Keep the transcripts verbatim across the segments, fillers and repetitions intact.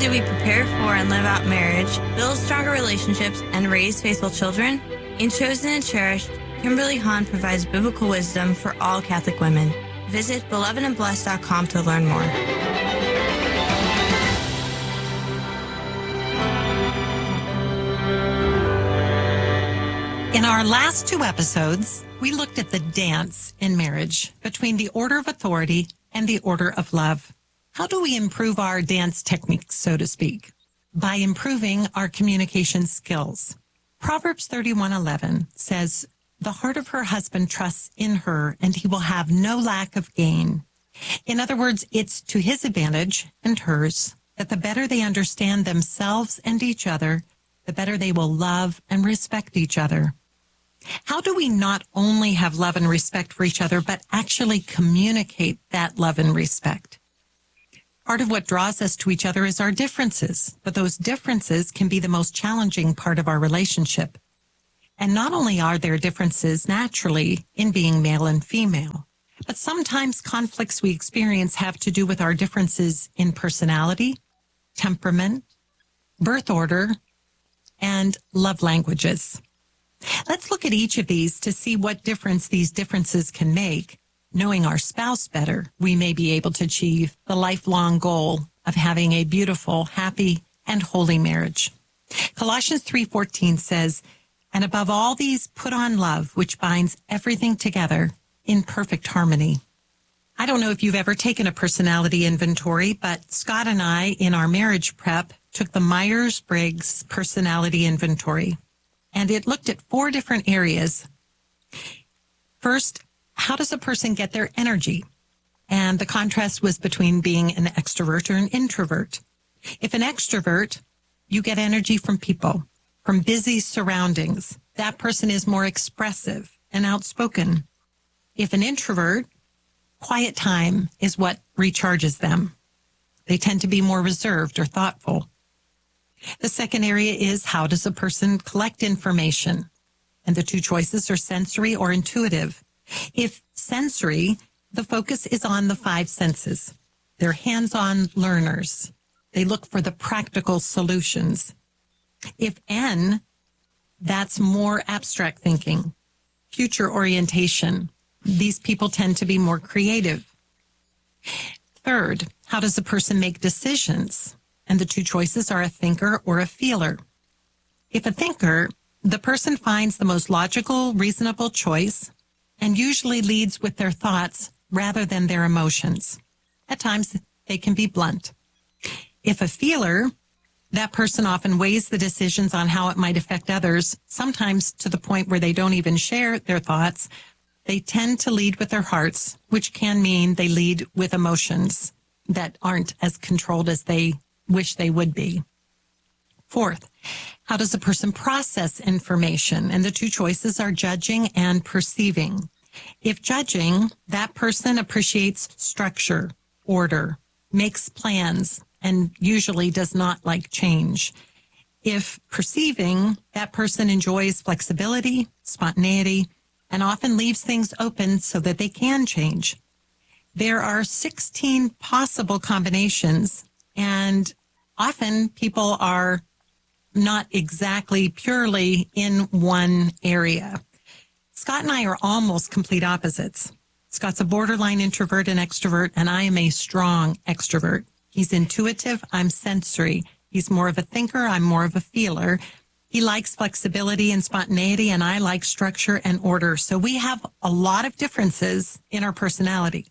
do we prepare for and live out marriage, build stronger relationships, and raise faithful children? In Chosen and Cherished, Kimberly Hahn provides biblical wisdom for all Catholic women. Visit beloved and blessed dot com to learn more. In our last two episodes, we looked at the dance in marriage between the order of authority and the order of love. How do we improve our dance techniques, so to speak? By improving our communication skills. Proverbs thirty-one eleven says, "The heart of her husband trusts in her, and he will have no lack of gain." In other words, it's to his advantage and hers that the better they understand themselves and each other, the better they will love and respect each other. How do we not only have love and respect for each other, but actually communicate that love and respect? Part of what draws us to each other is our differences, but those differences can be the most challenging part of our relationship. And not only are there differences naturally in being male and female, but sometimes conflicts we experience have to do with our differences in personality, temperament, birth order, and love languages. Let's look at each of these to see what difference these differences can make. Knowing our spouse better, we may be able to achieve the lifelong goal of having a beautiful, happy, and holy marriage. Colossians three fourteen says, "And above all these, put on love, which binds everything together in perfect harmony." I don't know if you've ever taken a personality inventory, but Scott and I, in our marriage prep, took the Myers-Briggs personality inventory. And it looked at four different areas. First, how does a person get their energy? And the contrast was between being an extrovert or an introvert. If an extrovert, you get energy from people, from busy surroundings. That person is more expressive and outspoken. If an introvert, quiet time is what recharges them. They tend to be more reserved or thoughtful. The second area is, how does a person collect information? And the two choices are sensory or intuitive. If sensory, the focus is on the five senses. They're hands-on learners. They look for the practical solutions. If N, that's more abstract thinking, future orientation. These people tend to be more creative. Third, how does a person make decisions? And the two choices are a thinker or a feeler. If a thinker, the person finds the most logical, reasonable choice and usually leads with their thoughts rather than their emotions. At times, they can be blunt. If a feeler, that person often weighs the decisions on how it might affect others, sometimes to the point where they don't even share their thoughts. They tend to lead with their hearts, which can mean they lead with emotions that aren't as controlled as they wish they would be. Fourth, how does a person process information? And the two choices are judging and perceiving. If judging, that person appreciates structure, order, makes plans, and usually does not like change. If perceiving, that person enjoys flexibility, spontaneity, and often leaves things open so that they can change. There are sixteen possible combinations, and often people are not exactly purely in one area. Scott and I are almost complete opposites. Scott's a borderline introvert and extrovert, and I am a strong extrovert. He's intuitive, I'm sensory. He's more of a thinker, I'm more of a feeler. He likes flexibility and spontaneity, and I like structure and order. So we have a lot of differences in our personality.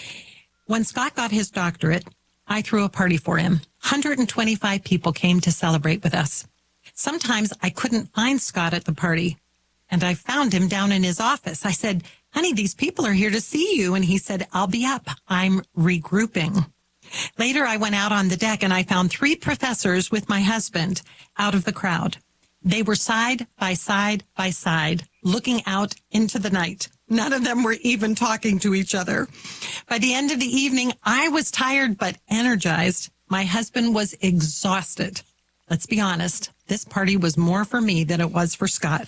When Scott got his doctorate, I threw a party for him. one hundred twenty-five people came to celebrate with us. Sometimes I couldn't find Scott at the party, and I found him down in his office. I said, "Honey, these people are here to see you." And he said, "I'll be up. I'm regrouping." Later, I went out on the deck, and I found three professors with my husband out of the crowd. They were side by side by side, looking out into the night. None of them were even talking to each other. By the end of the evening, I was tired but energized. My husband was exhausted. Let's be honest, this party was more for me than it was for Scott.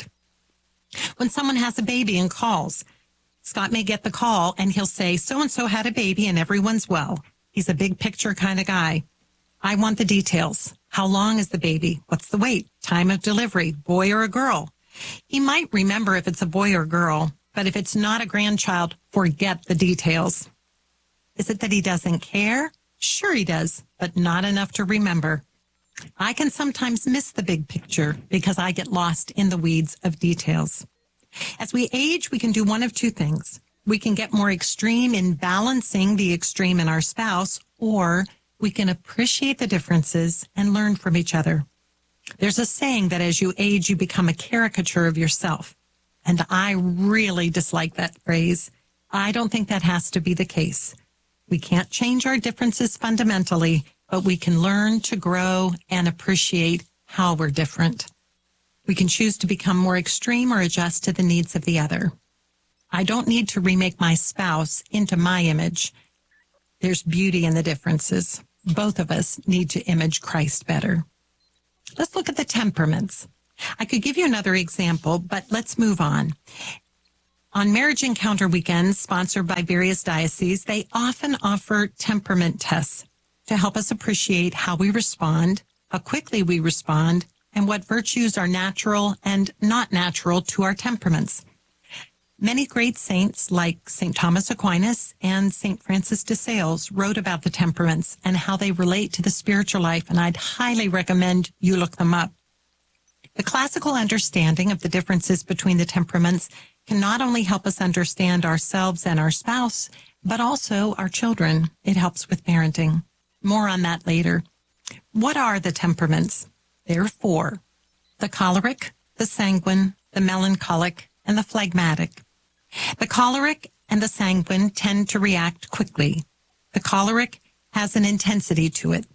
When someone has a baby and calls, Scott may get the call and he'll say, "So-and-so had a baby and everyone's well." He's a big picture kind of guy. I want the details. How long is the baby? What's the weight? Time of delivery? Boy or a girl? He might remember if it's a boy or girl, but if it's not a grandchild, forget the details. Is it that he doesn't care? Sure he does, but not enough to remember. I can sometimes miss the big picture because I get lost in the weeds of details. As we age, we can do one of two things. We can get more extreme in balancing the extreme in our spouse, or we can appreciate the differences and learn from each other. There's a saying that as you age, you become a caricature of yourself. And I really dislike that phrase. I don't think that has to be the case. We can't change our differences fundamentally, but we can learn to grow and appreciate how we're different. We can choose to become more extreme or adjust to the needs of the other. I don't need to remake my spouse into my image. There's beauty in the differences. Both of us need to image Christ better. Let's look at the temperaments. I could give you another example, but let's move on. On Marriage Encounter weekends, sponsored by various dioceses, they often offer temperament tests to help us appreciate how we respond, how quickly we respond, and what virtues are natural and not natural to our temperaments. Many great saints like Saint Thomas Aquinas and Saint Francis de Sales wrote about the temperaments and how they relate to the spiritual life, and I'd highly recommend you look them up. The classical understanding of the differences between the temperaments can not only help us understand ourselves and our spouse, but also our children. It helps with parenting. More on that later. What are the temperaments? There are four: the choleric, the sanguine, the melancholic, and the phlegmatic. The choleric and the sanguine tend to react quickly. The choleric has an intensity to it.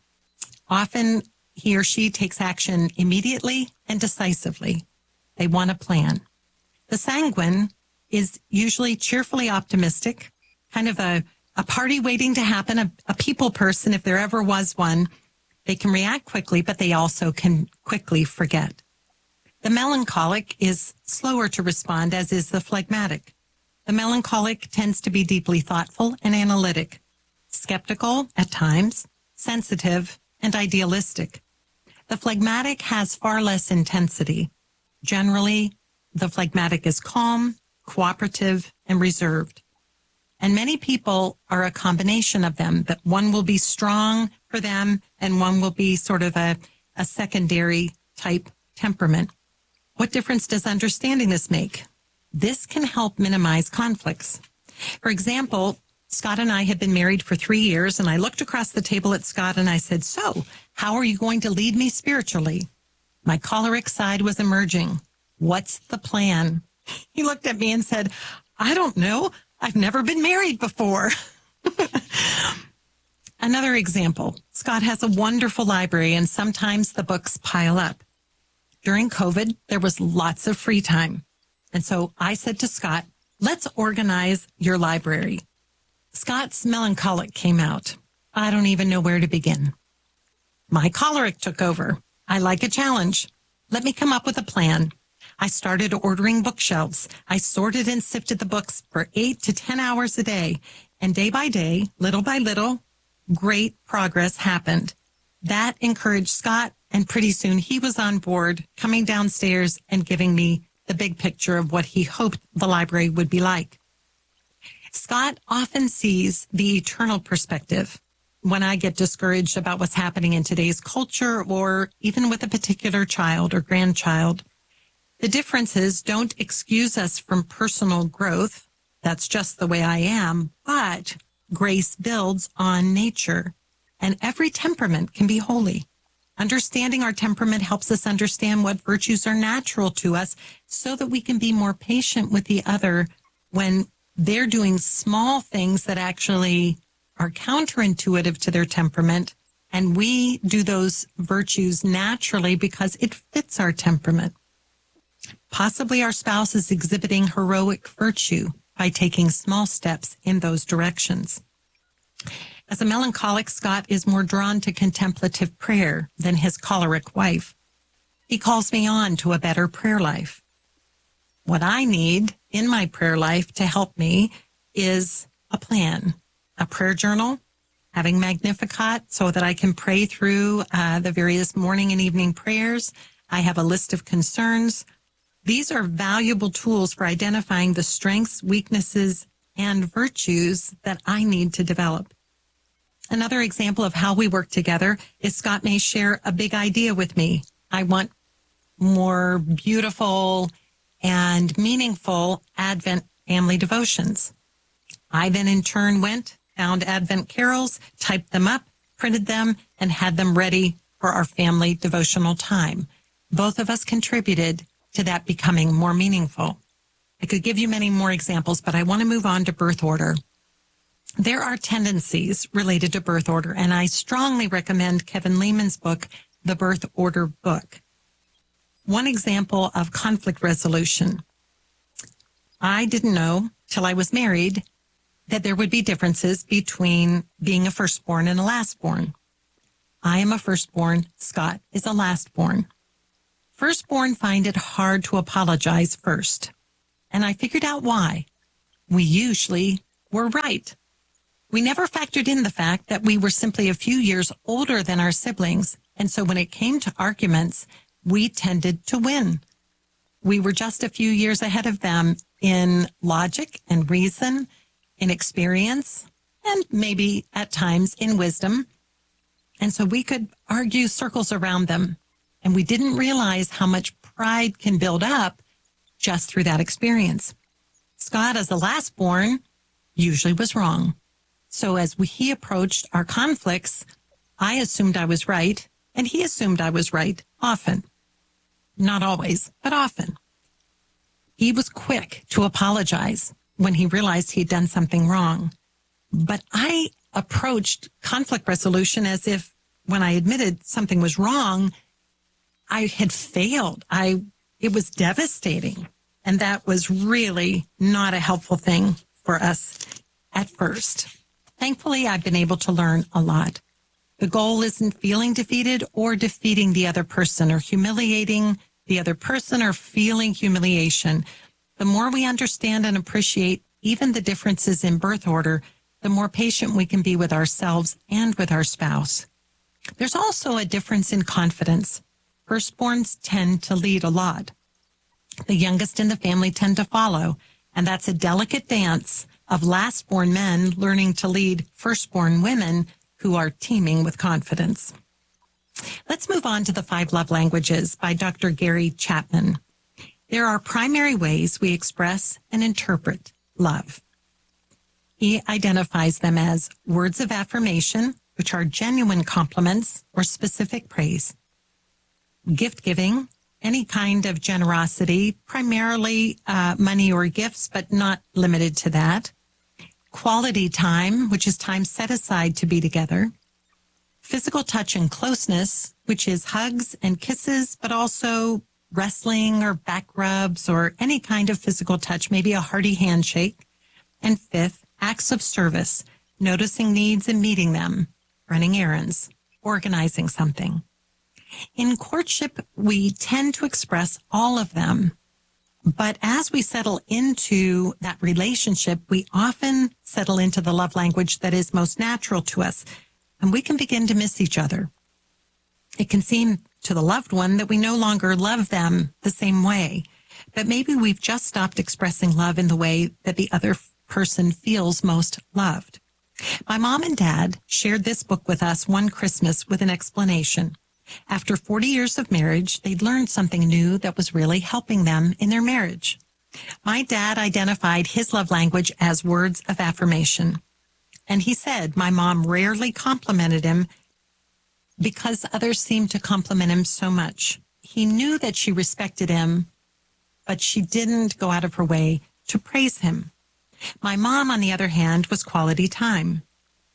Often he or she takes action immediately and decisively. They want a plan. The sanguine is usually cheerfully optimistic, kind of a, a party waiting to happen, a, a people person if there ever was one. They can react quickly, but they also can quickly forget. The melancholic is slower to respond, as is the phlegmatic. The melancholic tends to be deeply thoughtful and analytic, skeptical at times, sensitive, and idealistic. The phlegmatic has far less intensity. Generally, the phlegmatic is calm, cooperative, and reserved. And many people are a combination of them, that one will be strong for them and one will be sort of a, a secondary type temperament. What difference does understanding this make? This can help minimize conflicts. For example, Scott and I had been married for three years, and I looked across the table at Scott and I said, "So, how are you going to lead me spiritually?" My choleric side was emerging. "What's the plan?" He looked at me and said, "I don't know. I've never been married before." Another example, Scott has a wonderful library, and sometimes the books pile up. During COVID, there was lots of free time. And so I said to Scott, "Let's organize your library." Scott's melancholic came out. "I don't even know where to begin." My choleric took over. "I like a challenge. Let me come up with a plan." I started ordering bookshelves. I sorted and sifted the books for eight to ten hours a day. And day by day, little by little, great progress happened. That encouraged Scott, and pretty soon he was on board, coming downstairs and giving me the big picture of what he hoped the library would be like. Scott often sees the eternal perspective. When I get discouraged about what's happening in today's culture, or even with a particular child or grandchild, the differences don't excuse us from personal growth. That's just the way I am. But grace builds on nature, and every temperament can be holy. Understanding our temperament helps us understand what virtues are natural to us so that we can be more patient with the other when they're doing small things that actually are counterintuitive to their temperament, and we do those virtues naturally because it fits our temperament. Possibly our spouse is exhibiting heroic virtue by taking small steps in those directions. As a melancholic, Scott is more drawn to contemplative prayer than his choleric wife. He calls me on to a better prayer life. What I need in my prayer life to help me is a plan, a prayer journal, having Magnificat so that I can pray through uh, the various morning and evening prayers. I have a list of concerns. These are valuable tools for identifying the strengths, weaknesses, and virtues that I need to develop. Another example of how we work together is Scott may share a big idea with me. I want more beautiful and meaningful Advent family devotions. I then in turn went, found Advent carols, typed them up, printed them, and had them ready for our family devotional time. Both of us contributed to that becoming more meaningful. I could give you many more examples, but I want to move on to birth order. There are tendencies related to birth order, and I strongly recommend Kevin Lehman's book, The Birth Order Book. One example of conflict resolution. I didn't know till I was married that there would be differences between being a firstborn and a lastborn. I am a firstborn. Scott is a lastborn. Firstborn find it hard to apologize first. And I figured out why. We usually were right. We never factored in the fact that we were simply a few years older than our siblings. And so when it came to arguments, we tended to win. We were just a few years ahead of them in logic and reason, in experience, and maybe at times in wisdom. And so we could argue circles around them. And we didn't realize how much pride can build up just through that experience. Scott, as the lastborn, usually was wrong. So as we, he approached our conflicts, I assumed I was right, and he assumed I was right often. Not always, but often. He was quick to apologize when he realized he'd done something wrong. But I approached conflict resolution as if when I admitted something was wrong, I had failed. I, it was devastating. And that was really not a helpful thing for us at first. Thankfully, I've been able to learn a lot. The goal isn't feeling defeated or defeating the other person or humiliating the other person or feeling humiliation. The more we understand and appreciate even the differences in birth order, the more patient we can be with ourselves and with our spouse. There's also a difference in confidence. Firstborns tend to lead a lot. The youngest in the family tend to follow, and that's a delicate dance of lastborn men learning to lead firstborn women who are teeming with confidence. Let's move on to the five love languages by Doctor Gary Chapman. There are primary ways we express and interpret love. He identifies them as words of affirmation, which are genuine compliments or specific praise. Gift giving, any kind of generosity, primarily uh, money or gifts, but not limited to that. Quality time, which is time set aside to be together. Physical touch and closeness, which is hugs and kisses, but also wrestling or back rubs or any kind of physical touch, maybe a hearty handshake. And fifth, acts of service, noticing needs and meeting them, running errands, organizing something. In courtship, we tend to express all of them. But as we settle into that relationship, we often settle into the love language that is most natural to us, and we can begin to miss each other. It can seem to the loved one that we no longer love them the same way, but maybe we've just stopped expressing love in the way that the other person feels most loved. My mom and dad shared this book with us one Christmas with an explanation. After forty years of marriage, they'd learned something new that was really helping them in their marriage. My dad identified his love language as words of affirmation. And he said my mom rarely complimented him because others seemed to compliment him so much. He knew that she respected him, but she didn't go out of her way to praise him. My mom, on the other hand, was quality time.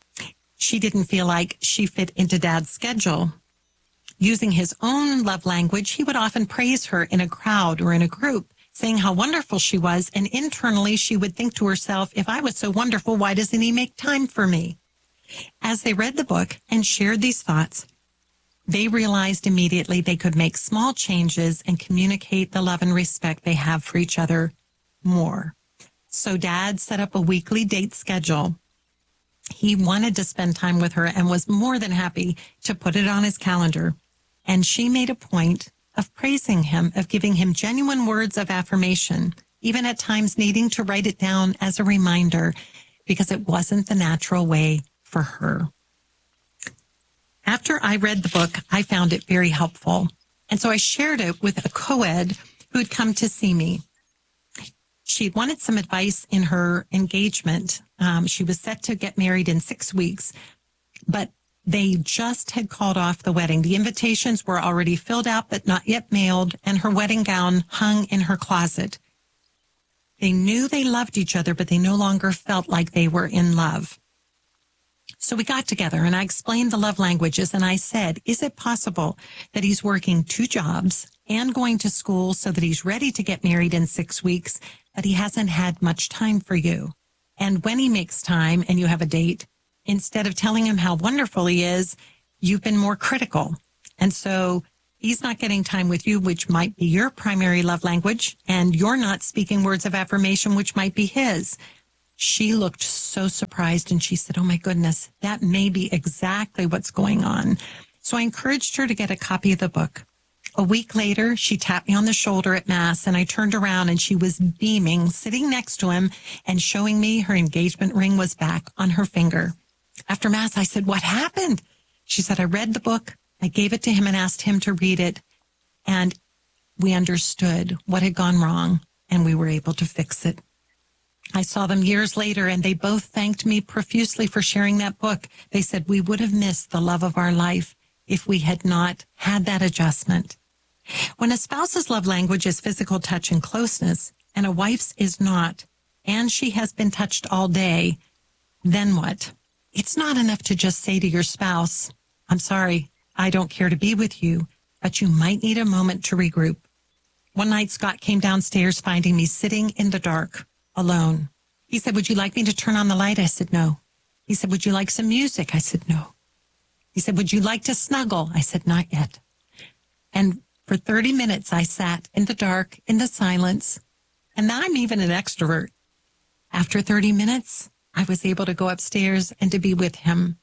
She didn't feel like she fit into Dad's schedule. Using his own love language, he would often praise her in a crowd or in a group, saying how wonderful she was, and internally she would think to herself, if I was so wonderful, why doesn't he make time for me? As they read the book and shared these thoughts, they realized immediately they could make small changes and communicate the love and respect they have for each other more. So Dad set up a weekly date schedule. He wanted to spend time with her and was more than happy to put it on his calendar. And she made a point of praising him, of giving him genuine words of affirmation, even at times needing to write it down as a reminder because it wasn't the natural way for her. After I read the book, I found it very helpful. And so I shared it with a co-ed who had come to see me. She wanted some advice in her engagement. Um, she was set to get married in six weeks, but they just had called off the wedding. The invitations were already filled out, but not yet mailed, and her wedding gown hung in her closet. They knew they loved each other, but they no longer felt like they were in love. So we got together and I explained the love languages and I said, is it possible that he's working two jobs and going to school so that he's ready to get married in six weeks, but he hasn't had much time for you? And when he makes time and you have a date, instead of telling him how wonderful he is, you've been more critical. And so he's not getting time with you, which might be your primary love language, and you're not speaking words of affirmation, which might be his. She looked so surprised and she said, oh my goodness, that may be exactly what's going on. So I encouraged her to get a copy of the book. A week later, she tapped me on the shoulder at Mass and I turned around and she was beaming, sitting next to him and showing me her engagement ring was back on her finger. After Mass, I said, what happened? She said, I read the book. I gave it to him and asked him to read it. And we understood what had gone wrong and we were able to fix it. I saw them years later and they both thanked me profusely for sharing that book. They said we would have missed the love of our life if we had not had that adjustment. When a spouse's love language is physical touch and closeness and a wife's is not, and she has been touched all day, then what? It's not enough to just say to your spouse, I'm sorry, I don't care to be with you, but you might need a moment to regroup. One night, Scott came downstairs finding me sitting in the dark, alone. He said, would you like me to turn on the light? I said, no. He said, would you like some music? I said, no. He said, would you like to snuggle? I said, not yet. And for thirty minutes, I sat in the dark, in the silence, and I'm even an extrovert. After thirty minutes, I was able to go upstairs and to be with him.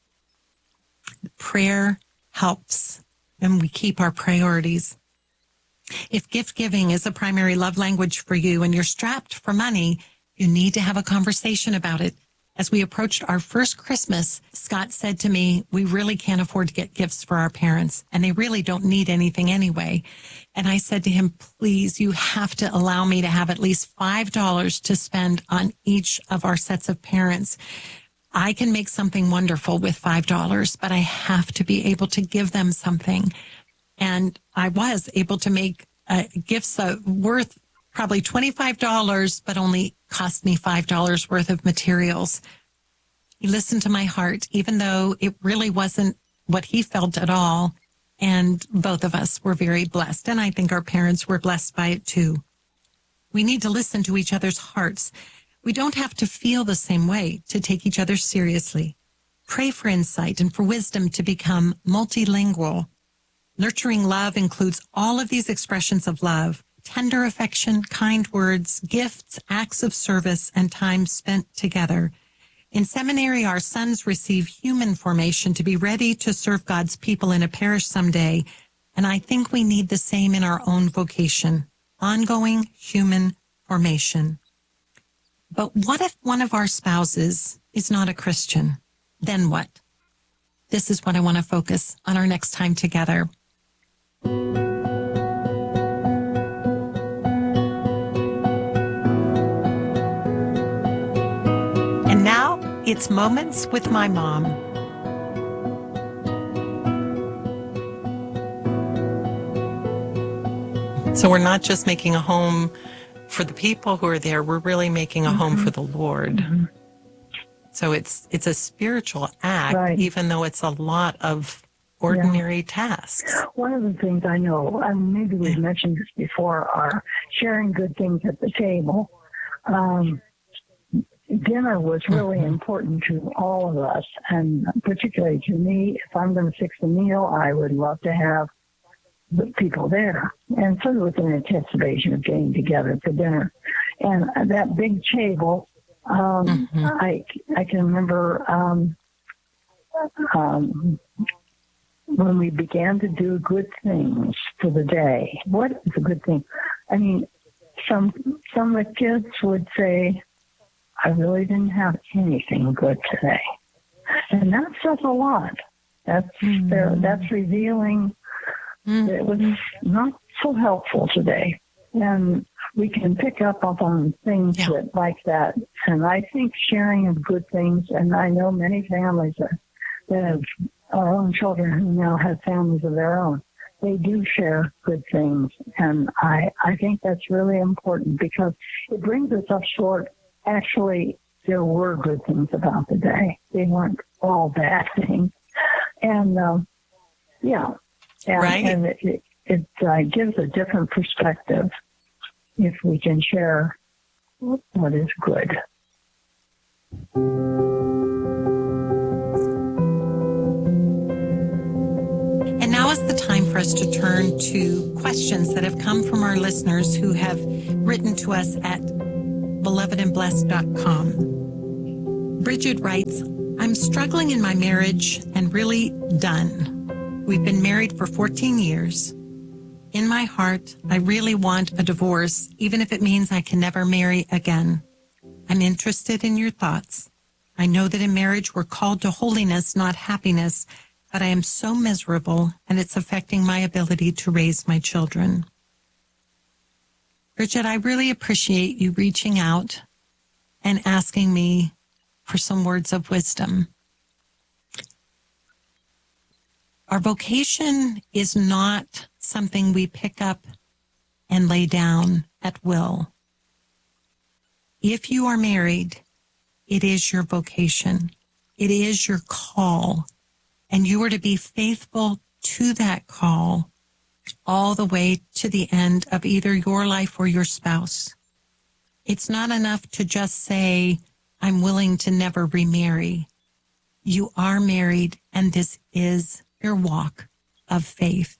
Prayer helps, and we keep our priorities. If gift giving is a primary love language for you and you're strapped for money, you need to have a conversation about it. As we approached our first Christmas, Scott said to me, we really can't afford to get gifts for our parents, and they really don't need anything anyway. And I said to him, please, you have to allow me to have at least five dollars to spend on each of our sets of parents. I can make something wonderful with five dollars, but I have to be able to give them something. And I was able to make uh, gifts uh, worth probably twenty-five dollars, but only cost me five dollars worth of materials. He listened to my heart, even though it really wasn't what he felt at all. And both of us were very blessed. And I think our parents were blessed by it too. We need to listen to each other's hearts. We don't have to feel the same way to take each other seriously. Pray for insight and for wisdom to become multilingual. Nurturing love includes all of these expressions of love: tender affection, kind words, gifts, acts of service, and time spent together. In seminary, our sons receive human formation to be ready to serve God's people in a parish someday, and I think we need the same in our own vocation: ongoing human formation. But what if one of our spouses is not a Christian? Then what? This is what I want to focus on our next time together. And now it's Moments with my mom. So we're not just making a home for the people who are there, we're really making a mm-hmm. home for the Lord. Mm-hmm. So it's it's a spiritual act, right, even though it's a lot of ordinary yeah. tasks. One of the things I know, and maybe we've mentioned this before, are sharing good things at the table. Um, dinner was really mm-hmm. important to all of us, and particularly to me. If I'm going to fix a meal, I would love to have the people there. And so it was an anticipation of getting together for dinner. And that big table Um, Mm-hmm. I, I can remember um, um, when we began to do good things for the day. What is a good thing? I mean, some some of the kids would say, I really didn't have anything good today. And that says a lot. That's mm-hmm. there, that's revealing mm-hmm. that it was not so helpful today. And we can pick up on things yeah. that, like that. And I think sharing of good things, and I know many families that, that have our own children who now have families of their own, they do share good things. And I, I think that's really important because it brings us up short. Actually, there were good things about the day. They weren't all bad things. And, um, yeah. And, right. and it, it, it uh, gives a different perspective if we can share what is good. And now is the time for us to turn to questions that have come from our listeners who have written to us at beloved and blessed dot com. Bridget writes, I'm struggling in my marriage and really done. We've been married for fourteen years. In my heart, I really want a divorce, even if it means I can never marry again. I'm interested in your thoughts. I know that in marriage we're called to holiness, not happiness, but I am so miserable and it's affecting my ability to raise my children. Bridget, I really appreciate you reaching out and asking me for some words of wisdom. Our vocation is not something we pick up and lay down at will. If you are married, it is your vocation. It is your call. And you are to be faithful to that call all the way to the end of either your life or your spouse. It's not enough to just say, I'm willing to never remarry. You are married, and this is your walk of faith.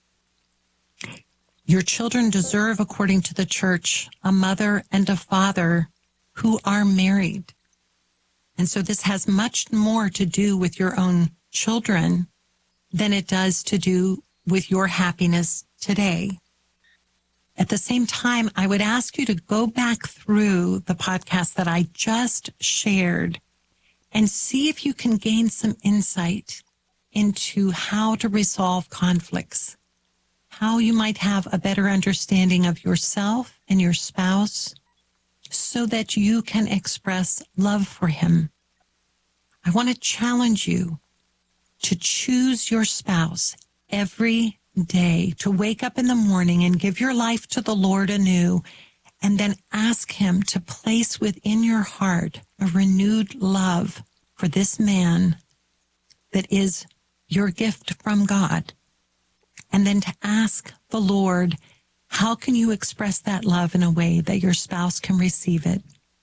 Your children deserve, according to the church, a mother and a father who are married. And so this has much more to do with your own children than it does to do with your happiness today. At the same time, I would ask you to go back through the podcast that I just shared and see if you can gain some insight into how to resolve conflicts, how you might have a better understanding of yourself and your spouse so that you can express love for him. I want to challenge you to choose your spouse every day, to wake up in the morning and give your life to the Lord anew, and then ask him to place within your heart a renewed love for this man that is your gift from God. And then to ask the Lord, how can you express that love in a way that your spouse can receive it?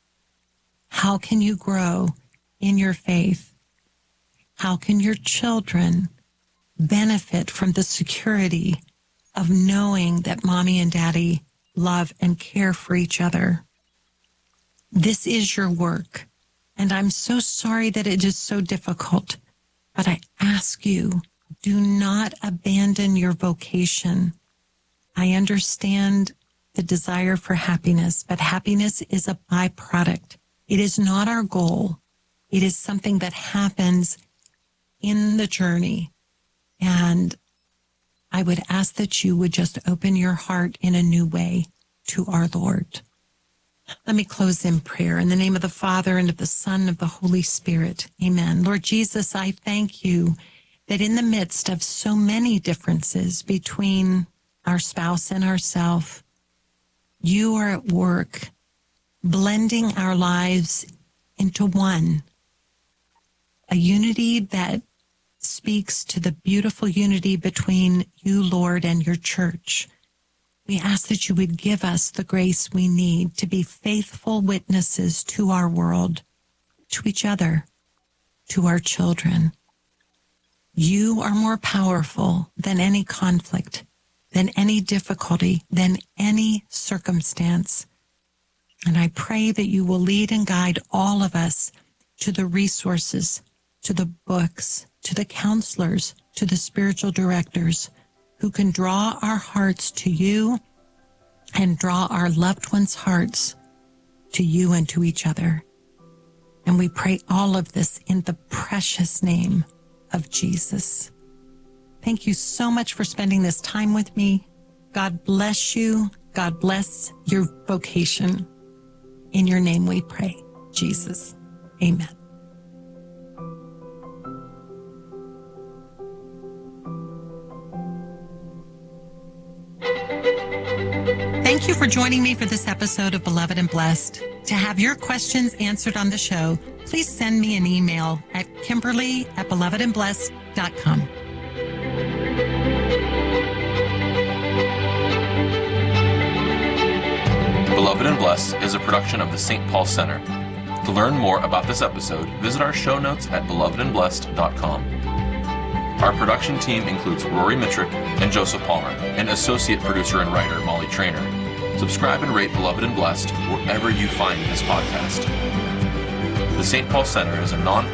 How can you grow in your faith? How can your children benefit from the security of knowing that mommy and daddy love and care for each other? This is your work, and I'm so sorry that it is so difficult, but I ask you, do not abandon your vocation. I understand the desire for happiness, but happiness is a byproduct. It is not our goal. It is something that happens in the journey. And I would ask that you would just open your heart in a new way to our Lord. Let me close in prayer. In the name of the Father, and of the Son, and of the Holy Spirit. Amen. Lord Jesus, I thank you that in the midst of so many differences between our spouse and ourselves, you are at work blending our lives into one, a unity that speaks to the beautiful unity between you, Lord, and your church. We ask that you would give us the grace we need to be faithful witnesses to our world, to each other, to our children. You are more powerful than any conflict, than any difficulty, than any circumstance. And I pray that you will lead and guide all of us to the resources, to the books, to the counselors, to the spiritual directors who can draw our hearts to you and draw our loved ones' hearts to you and to each other. And we pray all of this in the precious name of Jesus. Thank you so much for spending this time with me. God bless you. God bless your vocation. In your name we pray, Jesus. Amen. Thank you for joining me for this episode of Beloved and Blessed. To have your questions answered on the show, please send me an email at Kimberly at beloved and blessed dot com. Beloved and Blessed is a production of the Saint Paul Center. To learn more about this episode, visit our show notes at beloved and blessed dot com. Our production team includes Rory Mitrick and Joseph Palmer, and associate producer and writer Molly Trainer. Subscribe and rate Beloved and Blessed wherever you find this podcast. The Saint Paul Center is a non